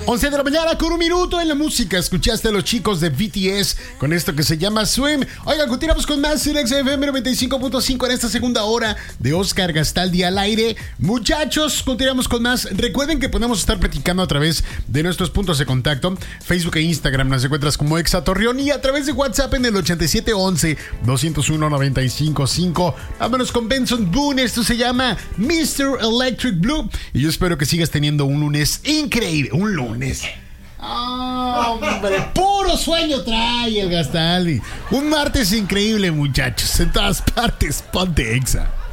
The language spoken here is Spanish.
11 de la mañana con un minuto en la música. Escuchaste a los chicos de BTS con esto que se llama Swim. Oigan, continuamos con más en XFM 95.5 en esta segunda hora de Oscar Gastaldi al aire. Muchachos, continuamos con más. Recuerden que podemos estar platicando a través de nuestros puntos de contacto. Facebook e Instagram nos encuentras como Exa Torreón y a través de WhatsApp en el 8711-201-955. Vámonos con Benson Boone. Esto se llama Mr. Electric Blue. Y yo espero que sigas teniendo un lunes increíble. Un lunes. Hombre, puro sueño trae el Gastaldi. Un martes increíble, muchachos. En todas partes, ponte Exa.